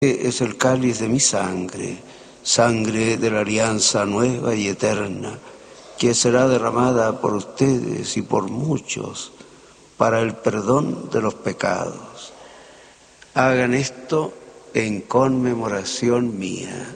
Es el cáliz de mi sangre, sangre de la alianza nueva y eterna, que será derramada por ustedes y por muchos para el perdón de los pecados. Hagan esto en conmemoración mía.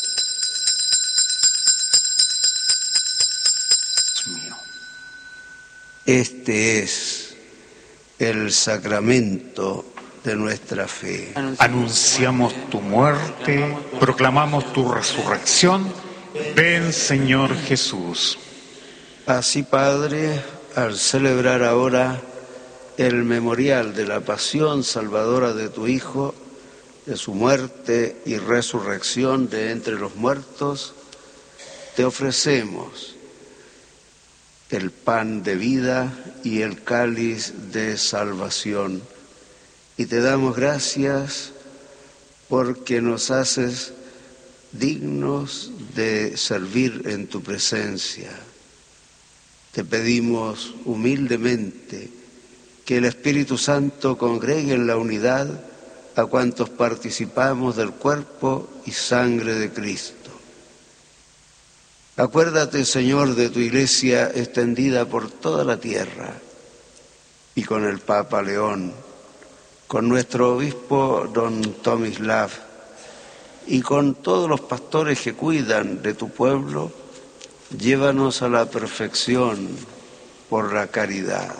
Este es el sacramento de nuestra fe. Anunciamos tu muerte, proclamamos tu resurrección. Ven, Señor Jesús. Así, Padre, al celebrar ahora el memorial de la pasión salvadora de tu Hijo, de su muerte y resurrección de entre los muertos, te ofrecemos el pan de vida y el cáliz de salvación. Y te damos gracias porque nos haces dignos de servir en tu presencia. Te pedimos humildemente que el Espíritu Santo congregue en la unidad a cuantos participamos del cuerpo y sangre de Cristo. Acuérdate, Señor, de tu Iglesia extendida por toda la tierra y con el Papa León, con nuestro obispo don Tomislav y con todos los pastores que cuidan de tu pueblo. Llévanos a la perfección por la caridad.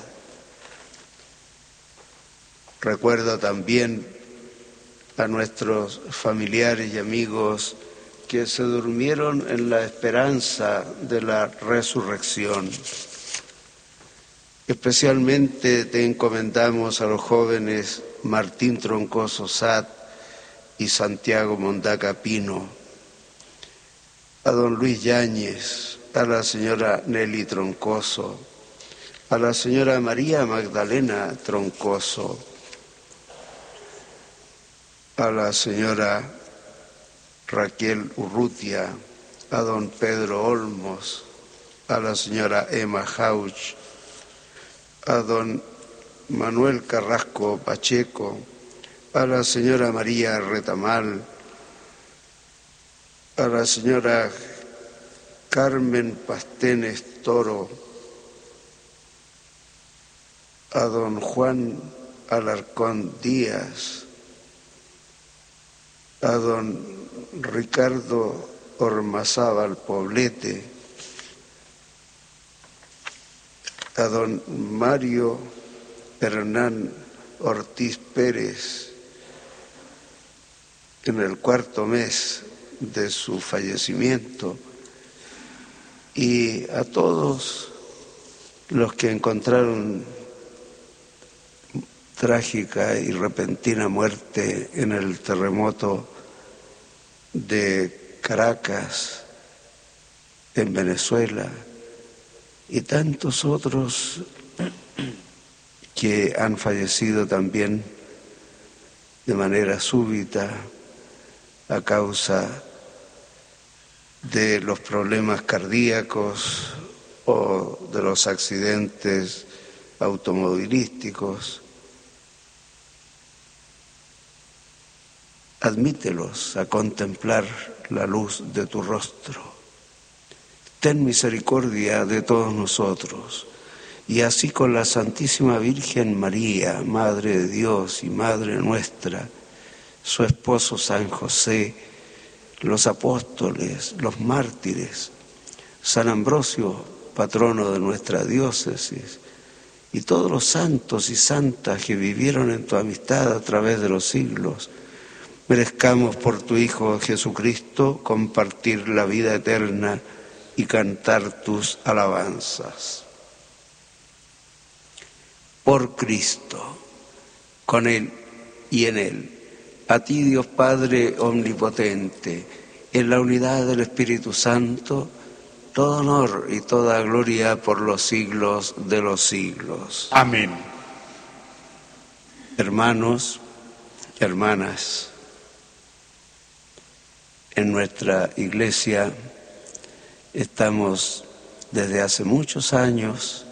Recuerda también a nuestros familiares y amigos que se durmieron en la esperanza de la resurrección. Especialmente te encomendamos a los jóvenes Martín Troncoso Sat y Santiago Mondaca Pino, a don Luis Yáñez, a la señora Nelly Troncoso, a la señora María Magdalena Troncoso, a la señora Raquel Urrutia, a don Pedro Olmos, a la señora Emma Jauch, a don Manuel Carrasco Pacheco, a la señora María Retamal, a la señora Carmen Pastenes Toro, a don Juan Alarcón Díaz, a don Ricardo Ormazábal Poblete, a don Mario Hernán Ortiz Pérez, en el 4º mes de su fallecimiento, y a todos los que encontraron trágica y repentina muerte en el terremoto de Caracas, en Venezuela, y tantos otros que han fallecido también de manera súbita a causa de los problemas cardíacos o de los accidentes automovilísticos. Admítelos a contemplar la luz de tu rostro. Ten misericordia de todos nosotros, y así con la Santísima Virgen María, Madre de Dios y Madre nuestra, su esposo San José, los apóstoles, los mártires, San Ambrosio, patrono de nuestra diócesis, y todos los santos y santas que vivieron en tu amistad a través de los siglos, merezcamos por tu Hijo Jesucristo compartir la vida eterna y cantar tus alabanzas. Por Cristo, con Él y en Él, a ti, Dios Padre omnipotente, en la unidad del Espíritu Santo, todo honor y toda gloria por los siglos de los siglos. Amén. Hermanos, hermanas, en nuestra iglesia estamos desde hace muchos años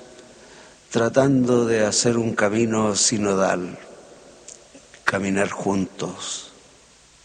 tratando de hacer un camino sinodal, caminar juntos,